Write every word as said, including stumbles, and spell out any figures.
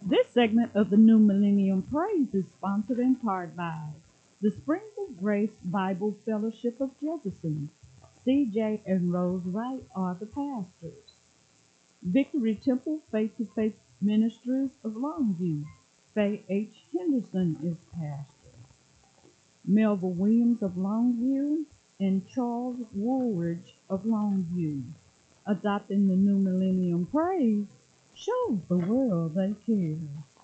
This segment of the New Millennium Praise is sponsored in part by the Springs of Grace Bible Fellowship of Jefferson. C J and Rose Wright are the pastors. Victory Temple Faith to Faith Ministries of Longview. Faye H. Henderson is pastor. Melva Williams of Longview and Charles Woolridge of Longview. Adopting the New Millennium Praise shows the world they care.